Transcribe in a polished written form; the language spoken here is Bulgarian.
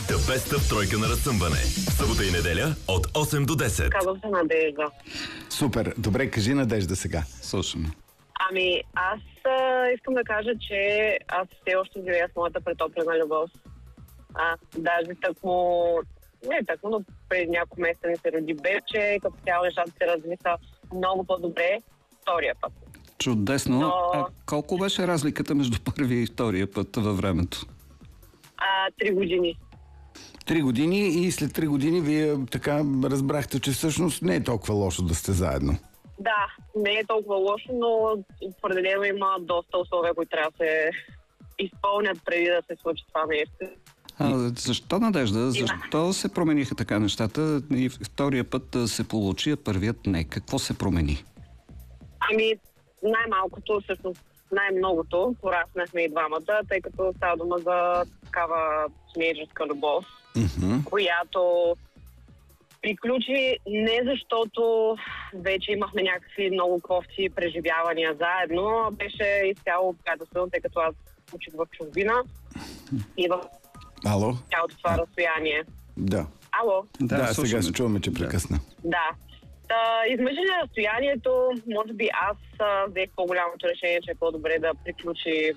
The Best of тройка на разсъмване. Събота и неделя от 8 до 10. Казвам се Надежда. Супер. Добре, кажи Надежда сега. Слушаме. Ами, аз искам да кажа, че аз все още живея с моята претоплена любов. Даже но преди няколко месеца ми се роди бебче, като цяло нещата се развиха много по-добре втория път. Чудесно. А колко беше разликата между първия и втория път във времето? 3 години. 3 години и след 3 години вие така разбрахте, че всъщност не е толкова лошо да сте заедно. Да, не е толкова лошо, но определено има доста условия, които трябва да се изпълнят преди да се случи това нещо. Защо, Надежда? Защо се промениха така нещата и втория път да се получи, а първият не? Какво се промени? Ами, най-малкото, всъщност най-многото, пораснахме и двамата, тъй като става дума за такава тинейджърска любов, която приключи не защото вече имахме някакви много кофти преживявания заедно, беше изцяло приятелствено, тъй като аз учих в чужбина и в цялото това разстояние. Да. Ало? Да, сега се чуваме, че прекъсна. Да. Измежи на разстоянието, може би аз взех по-голямото решение, че е по-добре да приключи